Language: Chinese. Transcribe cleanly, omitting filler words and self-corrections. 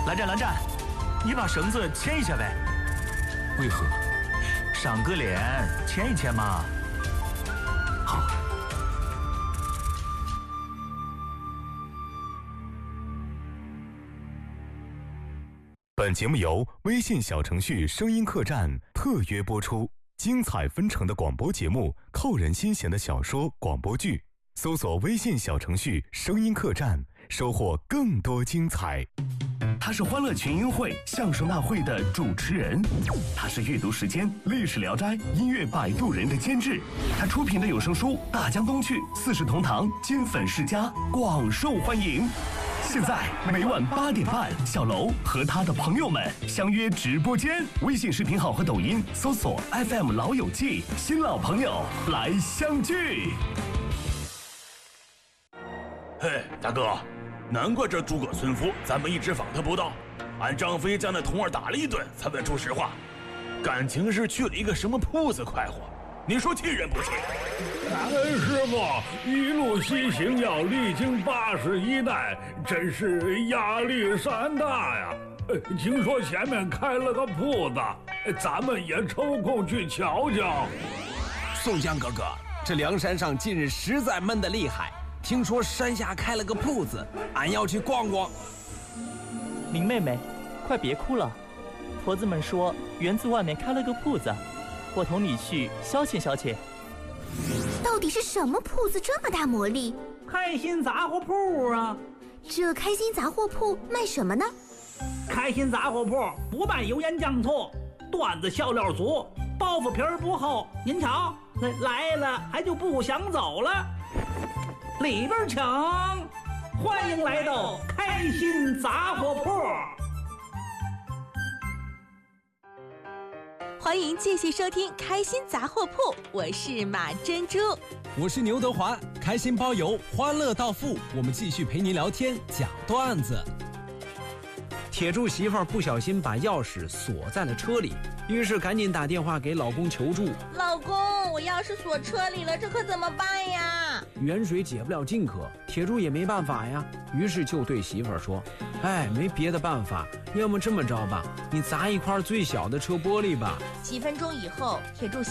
拦站，你把绳子牵一下呗。 为何？ 赏个脸，牵一牵嘛。好。 本节目由微信小程序声音客栈特约播出，精彩纷呈的广播节目，扣人心弦的小说广播剧，搜索微信小程序声音客栈，收获更多精彩。 他是欢乐群英会相声大会的主持人，他是阅读时间历史聊斋音乐摆渡人的监制，他出品的有声书《大江东去》《四世同堂》金粉世家广受欢迎。现在每晚8点半，小楼和他的朋友们相约直播间，微信视频号和抖音搜索 FM 老友记，新老朋友来相聚。 嘿，大哥，难怪这诸葛孙夫咱们一直访他不到，俺张飞将那童儿打了一顿才问出实话，感情是去了一个什么铺子快活，你说气人不气？ 师傅一路西行要历经81代，真是压力山大呀。听说前面开了个铺子，咱们也抽空去瞧瞧。 宋江哥哥，这梁山上近日实在闷得厉害，听说山下开了个铺子，俺要去逛逛。 林妹妹，快别哭了，婆子们说园子外面开了个铺子，我同你去消遣消遣。 到底是什么铺子这么大魔力？ 开心杂货铺啊！ 这开心杂货铺卖什么呢？ 开心杂货铺不卖油盐酱醋，段子笑料足，包袱皮儿不厚。您瞧，来了还就不想走了。里边请，欢迎来到开心杂货铺。 欢迎继续收听开心杂货铺，我是马珍珠， 我是牛德华，开心包邮，欢乐到付，我们继续陪您聊天讲段子。 铁柱媳妇儿不小心把钥匙锁在了车里，于是赶紧打电话给老公求助。 老公，我钥匙锁车里了，这可怎么办呀？ 远水解不了近渴，铁柱也没办法呀，于是就对媳妇儿说：哎，没别的办法，要么这么着吧，你砸一块最小的车玻璃吧。 几分钟以后，铁柱